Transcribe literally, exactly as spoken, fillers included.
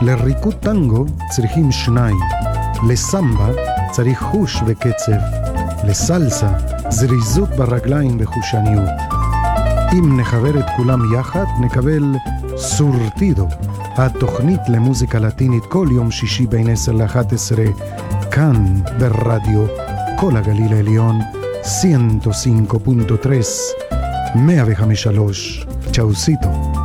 לריקוד טנגו צריכים שניים, לסמבה צריך חוש וקצב, לסלסה זריזות ברגליים וחושניות. אם נחבר את כולם יחד נקבל סורטידו, התוכנית למוזיקה לטינית כל יום שישי בין עשר לאחת עשרה, כאן ברדיו כל הגליל העליון, מאה וחמש נקודה שלוש, מאה וחמש נקודה שלוש. צ'אוסיטו.